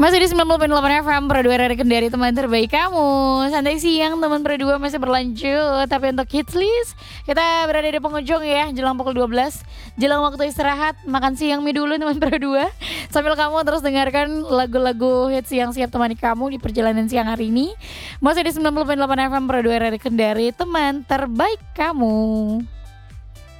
Masih di 90,8 FM Pro 2 Radio Kendari, teman terbaik kamu. Santai siang teman Pro 2 masih berlanjut. Tapi untuk hits list, kita berada di penghujung ya, jelang pukul 12. Jelang waktu istirahat, makan siang mie dulu teman Pro 2. Sambil kamu terus dengarkan lagu-lagu hits yang siap temani kamu di perjalanan siang hari ini. Masih di 90,8 FM Pro 2 Radio Kendari, teman terbaik kamu.